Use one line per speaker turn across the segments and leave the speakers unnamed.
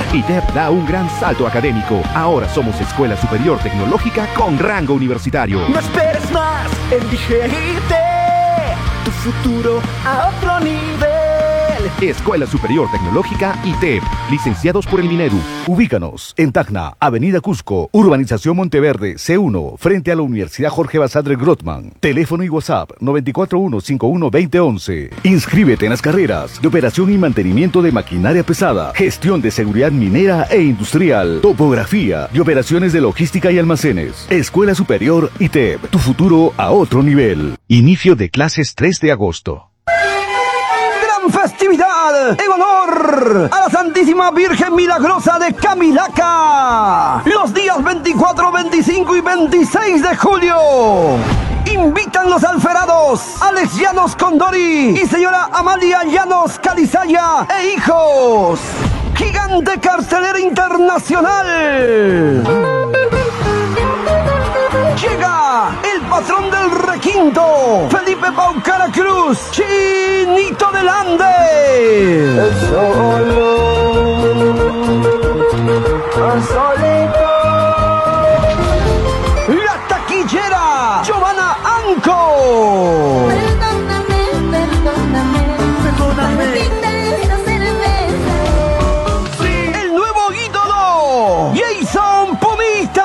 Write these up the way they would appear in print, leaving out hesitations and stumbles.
ITEP da un gran salto académico. Ahora somos Escuela Superior Tecnológica con rango universitario.
No esperes más, elige ITEP, tu futuro a otro nivel.
Escuela Superior Tecnológica ITEP, licenciados por el Minedu.
Ubícanos en Tacna, Avenida Cusco, Urbanización Monteverde, C1, frente a la Universidad Jorge Basadre Grossman. Teléfono y WhatsApp 941-51-2011. Inscríbete en las carreras de operación y mantenimiento de maquinaria pesada, gestión de seguridad minera e industrial, topografía y operaciones de logística y almacenes. Escuela Superior ITEP, tu futuro a otro nivel. Inicio de clases 3 de agosto.
Festividad en honor a la Santísima Virgen Milagrosa de Camilaca. Los días 24, 25 y 26 de julio. Invitan los alferados Alex Llanos Condori y señora Amalia Llanos Calizaya e hijos. Gigante cartelera internacional. Llega el patrón del requinto, Felipe Paucara Cruz, Chinito del Ande. Solito. La taquillera, Giovanna Anco. Perdóname. El nuevo ídolo, Jason Pumita.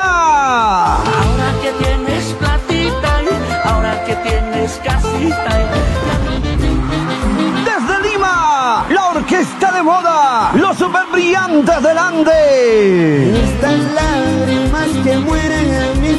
Desde Lima, la orquesta de moda, los super brillantes del Ande.
Estas lágrimas que mueren en mis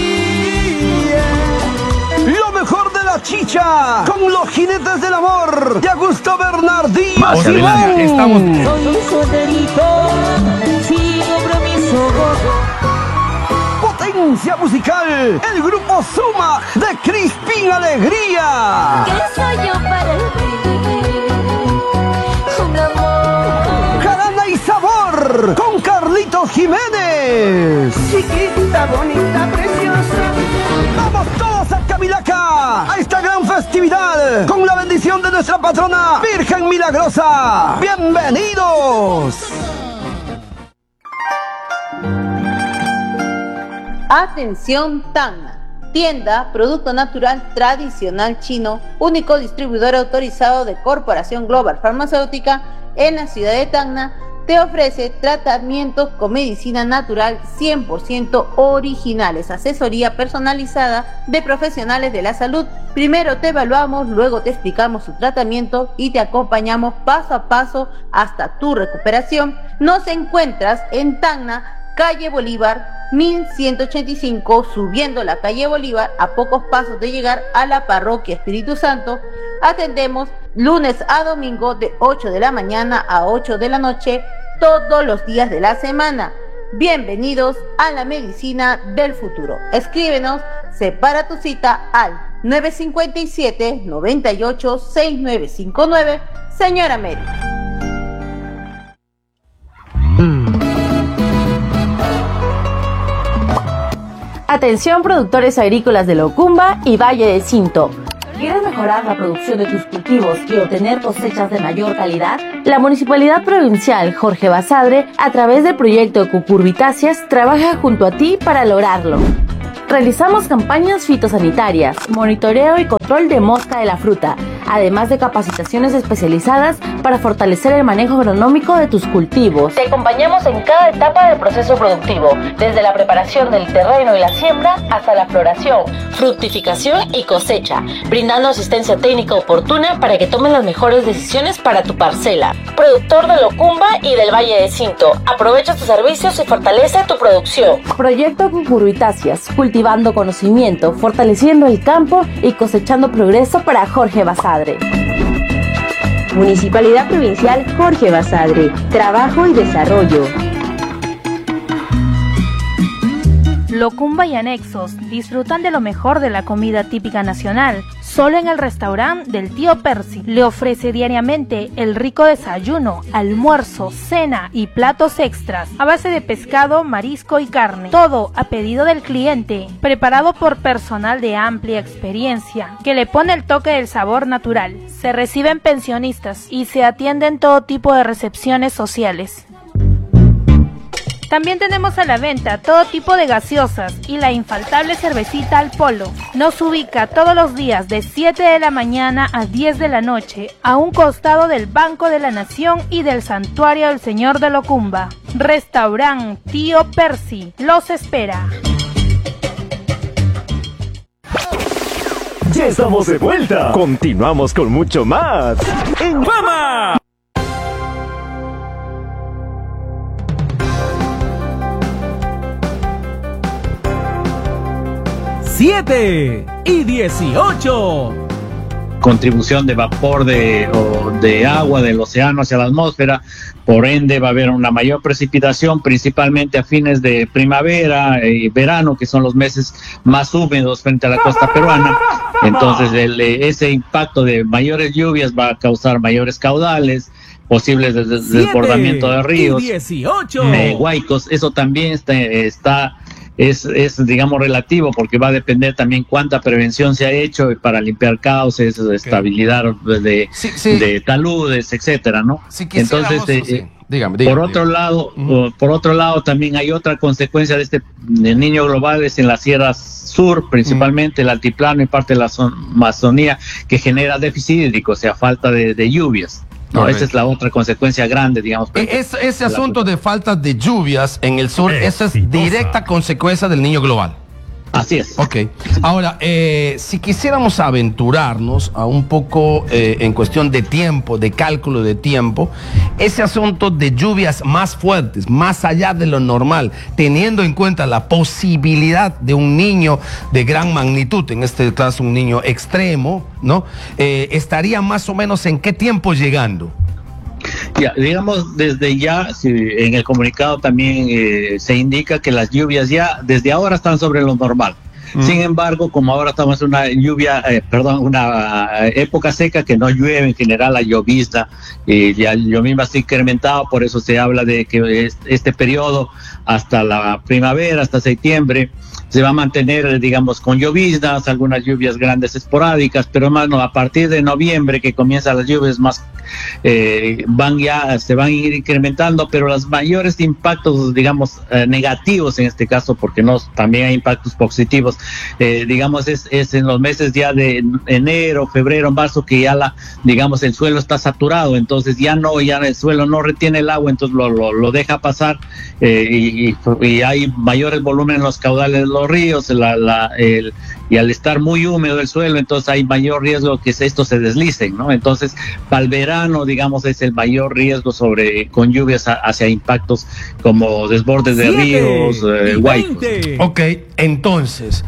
mejillas.
Lo mejor de la chicha, con los jinetes del amor, de Augusto Bernardín.
Estamos.
Soy solterito, sigo promiso.
Potencia musical, el grupo Suma de Crispín Alegría.
¿Qué soy yo para ti? Un amor.
Jarana y Sabor con Carlitos Jiménez.
Chiquita, bonita, preciosa.
Vamos todos a Camilaca a esta gran festividad con la bendición de nuestra patrona Virgen Milagrosa. ¡Bienvenidos!
Atención Tacna, tienda Producto Natural Tradicional Chino, único distribuidor autorizado de Corporación Global Farmacéutica en la ciudad de Tacna, te ofrece tratamientos con medicina natural 100% originales, asesoría personalizada de profesionales de la salud. Primero te evaluamos, luego te explicamos su tratamiento y te acompañamos paso a paso hasta tu recuperación. Nos encuentras en Tacna, calle Bolívar 1185, subiendo la calle Bolívar, a pocos pasos de llegar a la parroquia Espíritu Santo. Atendemos lunes a domingo de 8 de la mañana a 8 de la noche, todos los días de la semana. Bienvenidos a la medicina del futuro. Escríbenos, separa tu cita al 957-986959. Señora Mary.
Atención productores agrícolas de Locumba y Valle de Cinto. ¿Quieres mejorar la producción de tus cultivos y obtener cosechas de mayor calidad? La Municipalidad Provincial Jorge Basadre, a través del proyecto Cucurbitáceas, trabaja junto a ti para lograrlo. Realizamos campañas fitosanitarias, monitoreo y control de mosca de la fruta, además de capacitaciones especializadas para fortalecer el manejo agronómico de tus cultivos. Te acompañamos en cada etapa del proceso productivo, desde la preparación del terreno y la siembra hasta la floración, fructificación y cosecha, brindando asistencia técnica oportuna para que tomes las mejores decisiones para tu parcela. Productor de Locumba y del Valle de Cinto, aprovecha tus servicios y fortalece tu producción. Proyecto Cucurbitáceas, cultivando conocimiento, fortaleciendo el campo y cosechando progreso para Jorge Basadre.
Municipalidad Provincial Jorge Basadre, trabajo y desarrollo.
Locumba y anexos disfrutan de lo mejor de la comida típica nacional. Solo en el restaurante del tío Percy le ofrece diariamente el rico desayuno, almuerzo, cena y platos extras a base de pescado, marisco y carne. Todo a pedido del cliente, preparado por personal de amplia experiencia que le pone el toque del sabor natural. Se reciben pensionistas y se atienden todo tipo de recepciones sociales. También tenemos a la venta todo tipo de gaseosas y la infaltable cervecita Al Polo. Nos ubica todos los días de 7 de la mañana a 10 de la noche, a un costado del Banco de la Nación y del Santuario del Señor de Locumba. Restaurant Tío Percy los espera.
Ya estamos de vuelta. Continuamos con mucho más en Fama.
¡7 y 18!
Contribución de vapor de agua del océano hacia la atmósfera, por ende va a haber una mayor precipitación, principalmente a fines de primavera y verano, que son los meses más húmedos frente a la costa peruana. Entonces ese impacto de mayores lluvias va a causar mayores caudales, posibles desbordamiento de ríos,
18.
huaicos. Eso también es digamos relativo, porque va a depender también cuánta prevención se ha hecho para limpiar cauces, estabilidad de taludes, etcétera, ¿no? Entonces, dígame. Por otro lado también hay otra consecuencia de este Niño global, es en la Sierra Sur, principalmente el altiplano y parte de la Amazonía, que genera déficit hídrico, o sea, falta de lluvias. No, esa es la otra consecuencia grande, digamos.
Ese asunto de falta de lluvias en el sur, esa es directa consecuencia del Niño global.
Así es.
Ok. Ahora, si quisiéramos aventurarnos a un poco en cuestión de tiempo, de cálculo de tiempo, ese asunto de lluvias más fuertes, más allá de lo normal, teniendo en cuenta la posibilidad de un niño de gran magnitud, en este caso un niño extremo, ¿no? ¿Estaría más o menos en qué tiempo llegando?
Ya, digamos, desde ya, en el comunicado también se indica que las lluvias ya desde ahora están sobre lo normal. Sin embargo, como ahora estamos en una época seca que no llueve en general, la llovizna ya misma está incrementado, por eso se habla de que este periodo hasta la primavera, hasta septiembre, se va a mantener, digamos, con lloviznas, algunas lluvias grandes esporádicas, pero más a partir de noviembre, que comienzan las lluvias más, se van a ir incrementando, pero los mayores impactos, digamos, negativos en este caso, porque también hay impactos positivos, digamos, es en los meses ya de enero, febrero, marzo, que ya digamos, el suelo está saturado, entonces ya el suelo no retiene el agua, entonces lo deja pasar, y hay mayores volúmenes en los caudales de los ríos, y al estar muy húmedo el suelo, entonces hay mayor riesgo que estos se deslicen, ¿no? Entonces, para el verano, digamos, es el mayor riesgo con lluvias hacia impactos como desbordes de ríos, huaicos.
Ok, entonces,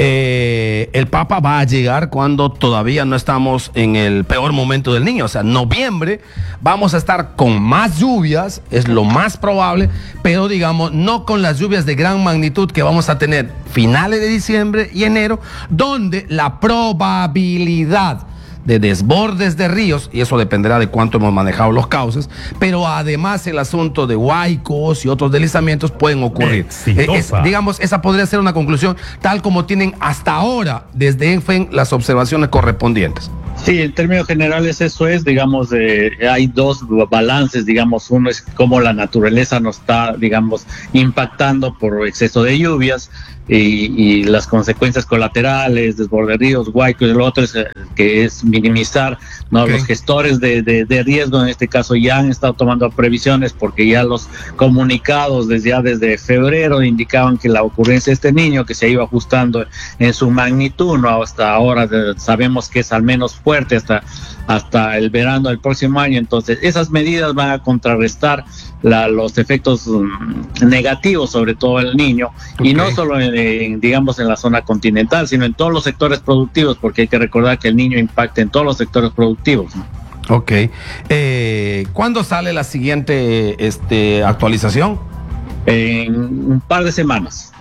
el Papa va a llegar cuando todavía no estamos en el peor momento del niño, o sea, noviembre vamos a estar con más lluvias, es lo más probable, pero digamos, no con las lluvias de gran magnitud que vamos a tener finales de diciembre y enero, donde la probabilidad de desbordes de ríos, y eso dependerá de cuánto hemos manejado los cauces, pero además el asunto de huaicos y otros deslizamientos pueden ocurrir. Digamos, esa podría ser una conclusión tal como tienen hasta ahora desde ENFEN las observaciones correspondientes.
Sí, en términos generales eso es, digamos, hay dos balances, digamos, uno es cómo la naturaleza nos está, digamos, impactando por exceso de lluvias y las consecuencias colaterales, desborde de ríos, huaicos, y lo otro es que es minimizar, ¿no? Los gestores de riesgo en este caso ya han estado tomando previsiones, porque ya los comunicados desde febrero indicaban que la ocurrencia de este niño, que se iba ajustando en su magnitud, ¿no? Hasta ahora sabemos que es al menos fuerte hasta el verano del próximo año, entonces esas medidas van a contrarrestar los efectos negativos, sobre todo el niño, y no solo digamos en la zona continental, sino en todos los sectores productivos, porque hay que recordar que el niño impacta en todos los sectores productivos, ¿no?
Ok. ¿Cuándo sale la siguiente actualización?
En un par de semanas.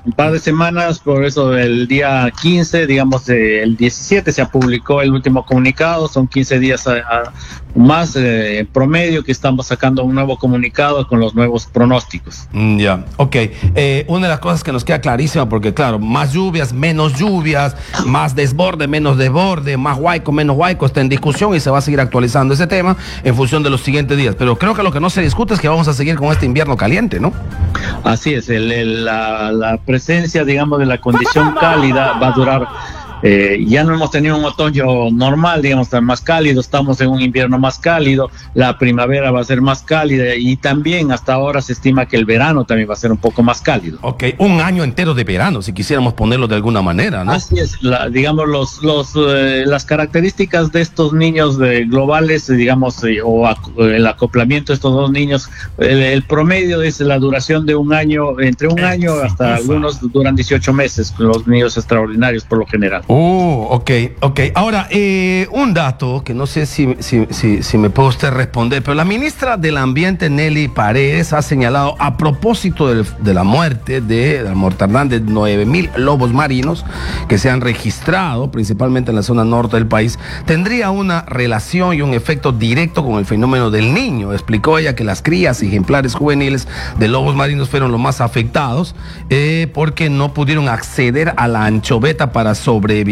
un par de semanas, por eso el día 15, digamos el 17 se publicó el último comunicado, son 15 días más en promedio que estamos sacando un nuevo comunicado con los nuevos pronósticos.
Ya, ok. Una de las cosas que nos queda clarísima, porque claro, más lluvias, menos lluvias, más desborde, menos desborde, más huaico, menos huaico, está en discusión y se va a seguir actualizando ese tema en función de los siguientes días. Pero creo que lo que no se discute es que vamos a seguir con este invierno caliente, ¿no?
Así es, la presencia, digamos, de la condición cálida va a durar. Ya no hemos tenido un otoño normal, digamos, más cálido, estamos en un invierno más cálido, la primavera va a ser más cálida y también hasta ahora se estima que el verano también va a ser un poco más cálido.
Ok, un año entero de verano, si quisiéramos ponerlo de alguna manera, ¿no?
Así es, digamos, las características de estos niños globales, digamos, el acoplamiento de estos dos niños, el promedio es la duración de un año, entre un año hasta algunos duran 18 meses, los niños extraordinarios por lo general.
Ok. Ahora, un dato que no sé si me puede usted responder, pero la ministra del Ambiente, Nelly Paredes, ha señalado a propósito de la muerte, de la mortandad de 9,000 lobos marinos que se han registrado, principalmente en la zona norte del país, tendría una relación y un efecto directo con el fenómeno del Niño. Explicó ella que las crías y ejemplares juveniles de lobos marinos fueron los más afectados porque no pudieron acceder a la anchoveta para sobrevivir.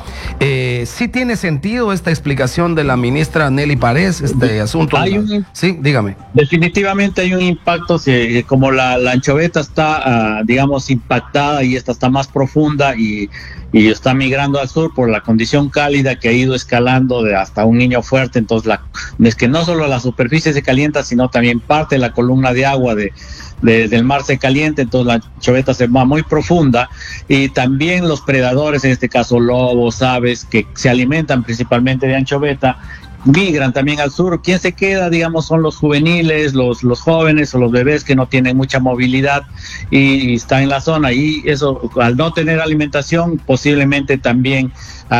¿Sí tiene sentido esta explicación de la ministra Nelly Paredes, este asunto? Sí, dígame.
Definitivamente hay un impacto, como la anchoveta está, digamos, impactada y esta está más profunda y está migrando al sur por la condición cálida que ha ido escalando hasta un niño fuerte, entonces es que no solo la superficie se calienta, sino también parte de la columna de agua del mar se calienta, entonces la anchoveta se va muy profunda y también los predadores, en este caso lobos, aves, que se alimentan principalmente de anchoveta, migran también al sur. ¿Quién se queda? Digamos, son los juveniles, los jóvenes o los bebés que no tienen mucha movilidad y están en la zona, y eso, al no tener alimentación, posiblemente también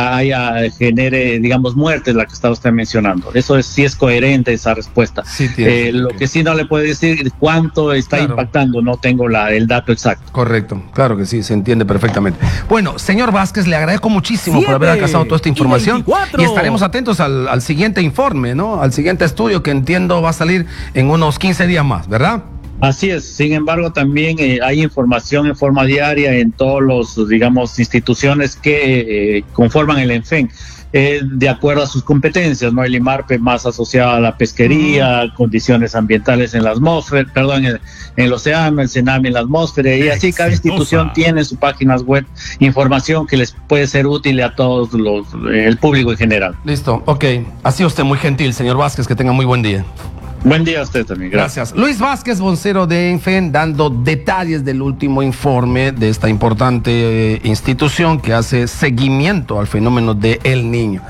genere, digamos, muertes, la que está usted mencionando. Eso sí es coherente esa respuesta.
Sí,
lo que sí no le puede decir cuánto está impactando, no tengo el dato exacto.
Correcto, claro que sí, se entiende perfectamente. Bueno, señor Vázquez, le agradezco muchísimo por haber alcanzado toda esta información y estaremos atentos al siguiente informe, ¿no? Al siguiente estudio que entiendo va a salir en unos 15 días más, ¿verdad?
Así es, sin embargo también hay información en forma diaria en todos los, digamos, instituciones que conforman el ENFEN, de acuerdo a sus competencias, ¿no? El IMARPE más asociado a la pesquería, condiciones ambientales en la atmósfera, en el océano, el CENAMI en la atmósfera, y así cada institución tiene en sus páginas web información que les puede ser útil a todos el público en general.
Listo, ok. Ha sido usted muy gentil, señor Vázquez, que tenga muy buen día.
Buen día a usted también,
gracias. Luis Vázquez, vocero de ENFEN, dando detalles del último informe de esta importante institución que hace seguimiento al fenómeno de El Niño.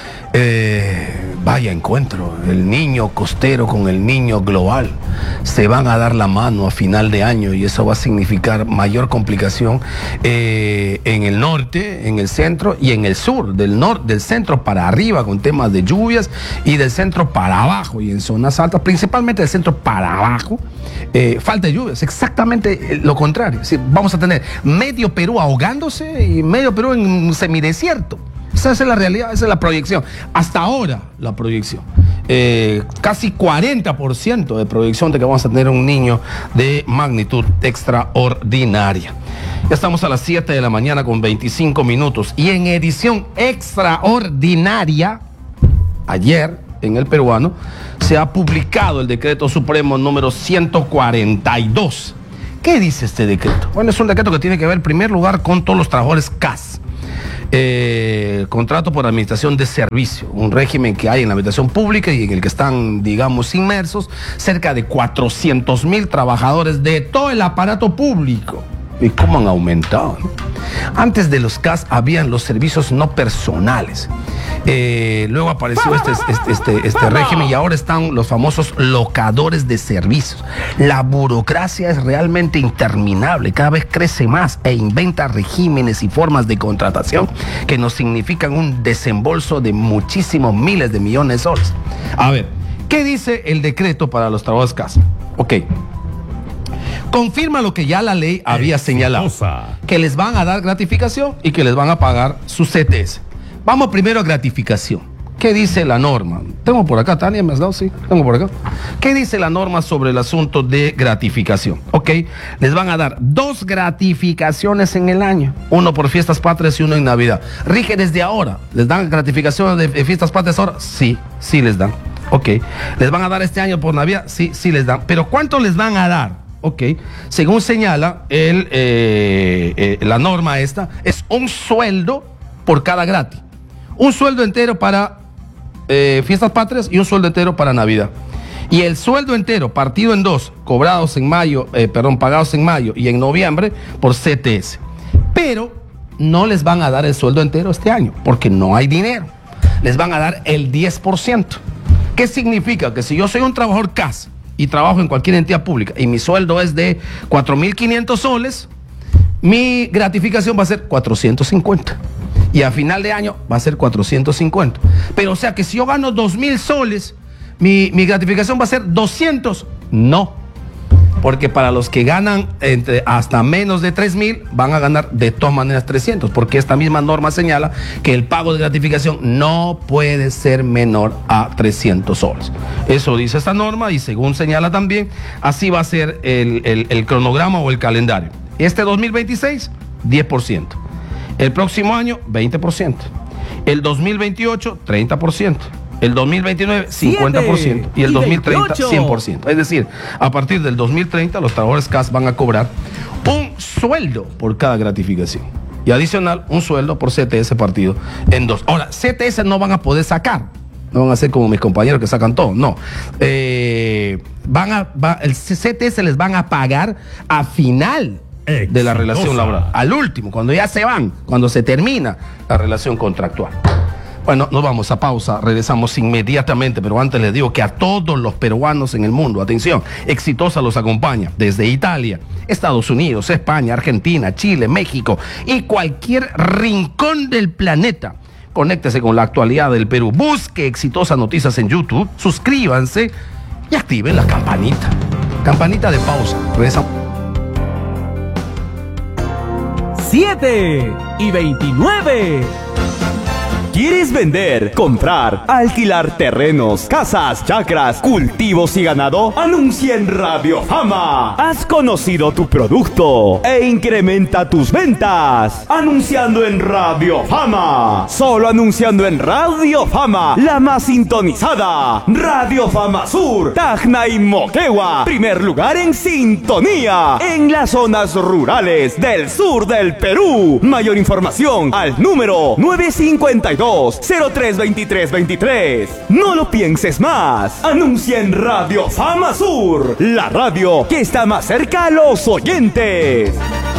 Vaya encuentro, el niño costero con el niño global se van a dar la mano a final de año y eso va a significar mayor complicación en el norte, en el centro y en el sur, del centro para arriba con temas de lluvias y del centro para abajo y en zonas altas, principalmente del centro para abajo, falta de lluvias, exactamente lo contrario. Es decir, vamos a tener medio Perú ahogándose y medio Perú en un semidesierto. Esa es la realidad, esa es la proyección. Hasta ahora, la proyección. Casi 40% de proyección de que vamos a tener un niño de magnitud extraordinaria. Ya estamos a las 7 de la mañana con 25 minutos. Y en edición extraordinaria, ayer, en El Peruano, se ha publicado el decreto supremo número 142. ¿Qué dice este decreto? Bueno, es un decreto que tiene que ver, en primer lugar, con todos los trabajadores CAS. Contrato por administración de servicio, un régimen que hay en la administración pública y en el que están, digamos, inmersos cerca de 400,000 trabajadores de todo el aparato público. ¿Y cómo han aumentado? Antes de los CAS habían los servicios no personales. Luego apareció este régimen y ahora están los famosos locadores de servicios. La burocracia es realmente interminable, cada vez crece más e inventa regímenes y formas de contratación que nos significan un desembolso de muchísimos miles de millones de soles. A ver, ¿qué dice el decreto para los trabajadores CAS? Ok. confirma lo que ya la ley había señalado, que les van a dar gratificación y que les van a pagar su CTS. Vamos primero a gratificación. ¿Qué dice la norma? Tengo por acá, Tania, ¿me has dado? Sí, tengo por acá. ¿Qué dice la norma sobre el asunto de gratificación? Ok, les van a dar 2 gratificaciones en el año, uno por fiestas patrias y uno en Navidad. Rige desde ahora. ¿Les dan gratificaciones de fiestas patrias ahora? Sí, sí les dan. Ok, ¿les van a dar este año por Navidad? Sí, sí les dan. ¿Pero cuánto les van a dar? Ok, según señala la norma esta, es un sueldo por cada gratis. Un sueldo entero para fiestas patrias y un sueldo entero para Navidad. Y el sueldo entero partido en 2, cobrados en mayo, pagados en mayo y en noviembre por CTS. Pero no les van a dar el sueldo entero este año porque no hay dinero. Les van a dar el 10%. ¿Qué significa? Que si yo soy un trabajador CAS y trabajo en cualquier entidad pública y mi sueldo es de 4.500 soles, mi gratificación va a ser 450. Y a final de año va a ser 450. Pero o sea que si yo gano 2.000 soles, mi gratificación va a ser 200. No. Porque para los que ganan hasta menos de 3.000, van a ganar de todas maneras 300. Porque esta misma norma señala que el pago de gratificación no puede ser menor a 300 soles. Eso dice esta norma y según señala también, así va a ser el cronograma o el calendario. Este 2026, 10%. El próximo año, 20%. El 2028, 30%. El 2029, 50%. Y el 2030, 100%. Es decir, a partir del 2030, los trabajadores CAS van a cobrar un sueldo por cada gratificación. Y adicional, un sueldo por CTS partido en 2. Ahora, CTS no van a poder sacar. No van a ser como mis compañeros que sacan todo. No. El CTS les van a pagar a final de la relación laboral, al último, cuando ya se van, cuando se termina la relación contractual. Bueno, nos vamos a pausa, regresamos inmediatamente, pero antes les digo que a todos los peruanos en el mundo, atención, Exitosa los acompaña desde Italia, Estados Unidos, España, Argentina, Chile, México y cualquier rincón del planeta. Conéctese con la actualidad del Perú, busque Exitosa Noticias en YouTube, suscríbanse y activen la campanita de pausa. Regresamos.
7:29. ¿Quieres vender, comprar, alquilar terrenos, casas, chacras, cultivos y ganado? Anuncia en Radio Fama. Has conocido tu producto e incrementa tus ventas. Anunciando en Radio Fama. Solo anunciando en Radio Fama, la más sintonizada. Radio Fama Sur, Tacna y Moquegua. Primer lugar en sintonía en las zonas rurales del sur del Perú. Mayor información al número 952-032323. No lo pienses más. Anuncia en Radio Fama Sur, la radio que está más cerca a los oyentes.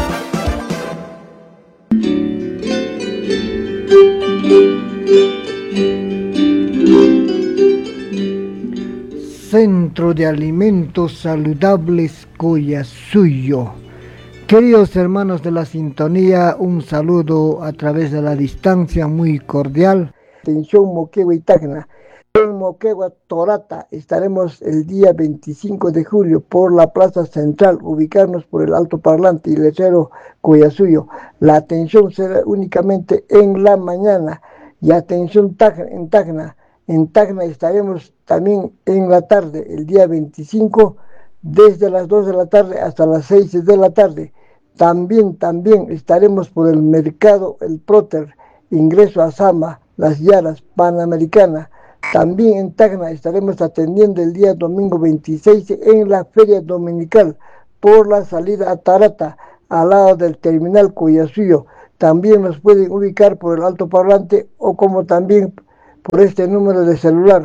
Centro de Alimentos Saludables Collasuyo. Queridos hermanos de la sintonía, un saludo a través de la distancia muy cordial. Atención Moquegua y Tacna. En Moquegua, Torata, estaremos el día 25 de julio por la Plaza Central, ubicarnos por el alto parlante y letrero Collasuyo. La atención será únicamente en la mañana. Y atención en Tacna. En Tacna estaremos también en la tarde, el día 25, desde las 2 de la tarde hasta las 6 de la tarde. También estaremos por el mercado El Próter, ingreso a Sama, Las Yaras, Panamericana. También en Tacna estaremos atendiendo el día domingo 26 en la Feria Dominical, por la salida a Tarata, al lado del terminal Collasuyo. También nos pueden ubicar por el altoparlante o como también por este número de celular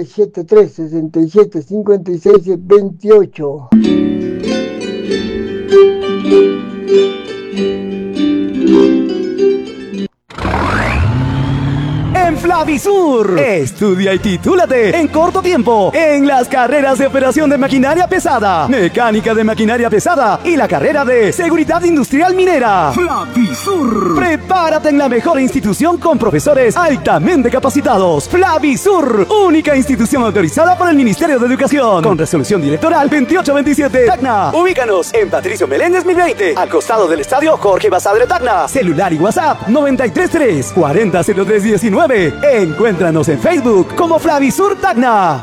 973-6756-28.
En Flavisur. Estudia y titúlate en corto tiempo en las carreras de operación de maquinaria pesada, mecánica de maquinaria pesada y la carrera de seguridad industrial minera. Flavisur. Prepárate en la mejor institución con profesores altamente capacitados. Flavisur, única institución autorizada por el Ministerio de Educación, con resolución directoral 2827. Tacna. Ubícanos en Patricio Meléndez 1020, al costado del estadio Jorge Basadre Tacna. Celular y WhatsApp 933 400319. Encuéntranos en Facebook como Flavisur Tacna.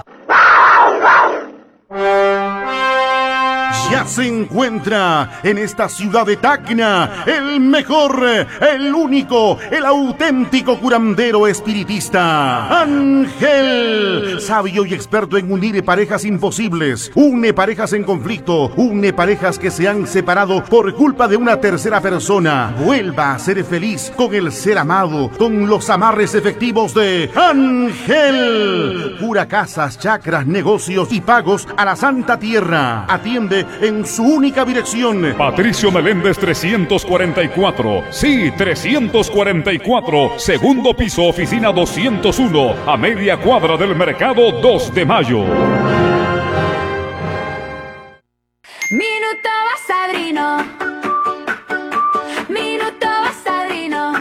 Ya se encuentra en esta ciudad de Tacna el mejor, el único, el auténtico curandero espiritista, Ángel, sabio y experto en unir parejas imposibles, une parejas en conflicto, une parejas que se han separado por culpa de una tercera persona. Vuelva a ser feliz con el ser amado, con los amarres efectivos de Ángel. Cura casas, chakras, negocios y pagos a la Santa Tierra. Atiende en su única dirección.
Patricio Meléndez 344. Sí, 344. Segundo piso, oficina 201. A media cuadra del mercado 2 de mayo.
Minuto Basadrino. Minuto Basadrino.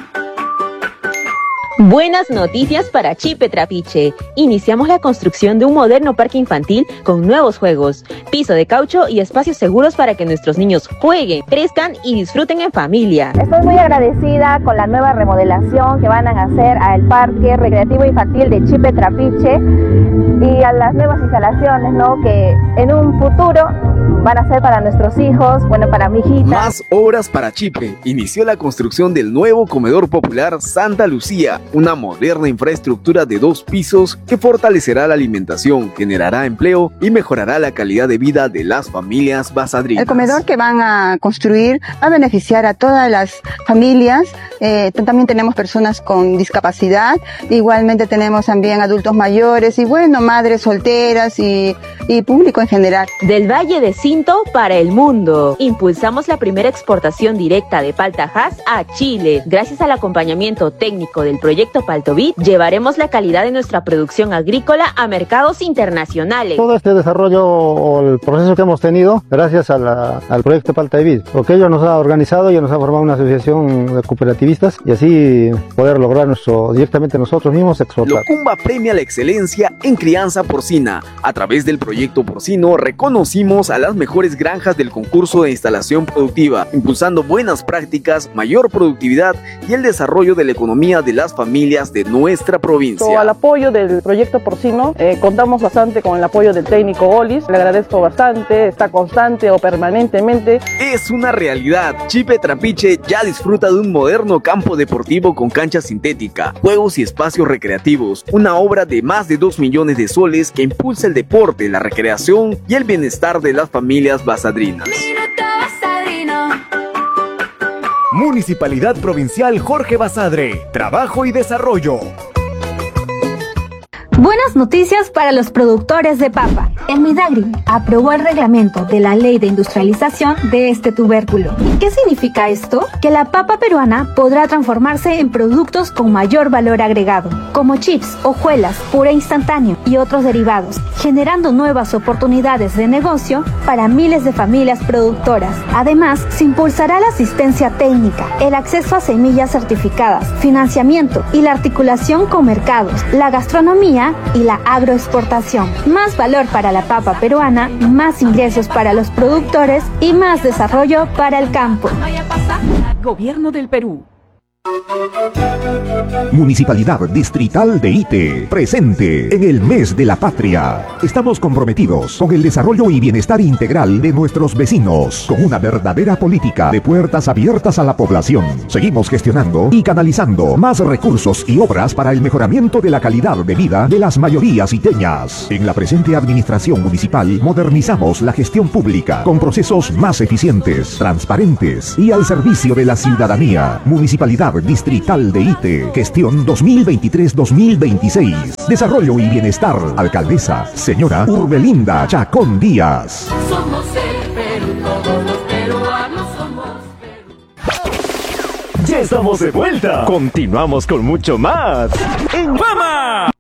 Buenas noticias para Chipe Trapiche. Iniciamos la construcción de un moderno parque infantil con nuevos juegos, piso de caucho y espacios seguros para que nuestros niños jueguen, crezcan y disfruten en familia.
Estoy muy agradecida con la nueva remodelación que van a hacer al Parque Recreativo Infantil de Chipe Trapiche y a las nuevas instalaciones, ¿no?, que en un futuro van a ser para nuestros hijos, bueno, para mi hijita.
Más obras para Chipe. Inició la construcción del nuevo comedor popular Santa Lucía, una moderna infraestructura de 2 pisos que fortalecerá la alimentación, generará empleo y mejorará la calidad de vida de las familias basadrinas.
El comedor que van a construir va a beneficiar a todas las familias. También tenemos personas con discapacidad, igualmente tenemos también adultos mayores y bueno, madres solteras y público en general.
Del Valle de Cinto para el mundo. Impulsamos la primera exportación directa de palta Hass a Chile. Gracias al acompañamiento técnico del proyecto Paltovit, llevaremos la calidad de nuestra producción agrícola a mercados internacionales.
Todo este desarrollo o el proceso que hemos tenido gracias al proyecto Paltovit, porque ello nos ha organizado y nos ha formado una asociación de cooperativistas y así poder lograr directamente nosotros mismos exportar.
Locumba premia la excelencia en crianza porcina. A través del proyecto porcino reconocimos a las mejores granjas del concurso de instalación productiva, impulsando buenas prácticas, mayor productividad y el desarrollo de la economía de las familias de nuestra provincia.
Al apoyo del proyecto porcino, contamos bastante con el apoyo del técnico Olis, le agradezco bastante, está constante o permanentemente.
Es una realidad, Chipe Trapiche ya disfruta de un moderno campo deportivo con cancha sintética, juegos y espacios recreativos, una obra de más de 2 millones de soles que impulsa el deporte, la recreación y el bienestar de las familias basadrinas.
Minuto Basadrino.
Municipalidad Provincial Jorge Basadre. Trabajo y desarrollo.
Buenas noticias para los productores de papa. El Midagri aprobó el reglamento de la ley de industrialización de este tubérculo. ¿Qué significa esto? Que la papa peruana podrá transformarse en productos con mayor valor agregado, como chips, hojuelas, puré instantáneo y otros derivados, generando nuevas oportunidades de negocio para miles de familias productoras. Además, se impulsará la asistencia técnica, el acceso a semillas certificadas, financiamiento y la articulación con mercados, la gastronomía y la agroexportación. Más valor para la papa peruana, más ingresos para los productores y más desarrollo para el campo.
Gobierno del Perú.
Municipalidad Distrital de Ite, presente en el mes de la patria. Estamos comprometidos con el desarrollo y bienestar integral de nuestros vecinos, con una verdadera política de puertas abiertas a la población. Seguimos gestionando y canalizando más recursos y obras para el mejoramiento de la calidad de vida de las mayorías iteñas. En la presente administración municipal modernizamos la gestión pública con procesos más eficientes, transparentes y al servicio de la ciudadanía. Municipalidad Distrital de Ite, gestión 2023-2026. Desarrollo y bienestar. Alcaldesa, señora Urbelinda Chacón Díaz.
Somos el Perú, todos los peruanos somos Perú.
Ya estamos de vuelta. Continuamos con mucho más en Fama.